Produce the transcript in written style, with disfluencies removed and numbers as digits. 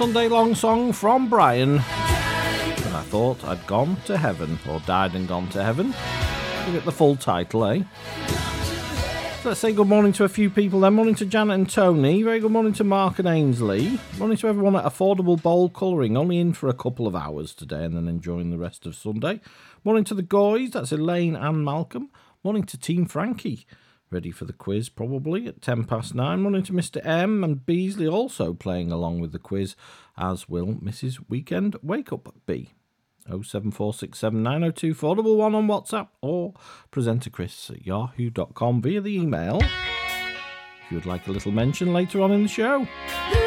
Sunday long song from Brian. And I thought I'd gone to heaven, or died and gone to heaven. Give it the full title, eh? So let's say good morning to a few people then. Morning to Janet and Tony. Very good morning to Mark and Ainsley. Morning to everyone at Affordable Bowl Colouring. Only in for a couple of hours today and then enjoying the rest of Sunday. Morning to the Goys. That's Elaine and Malcolm. Morning to Team Frankie. Ready for the quiz probably at 9:10. Morning to Mr. M and Beasley also playing along with the quiz, as will Mrs. Weekend Wake Up B. 07467902411 on WhatsApp or presenterchris@yahoo.com via the email if you would like a little mention later on in the show.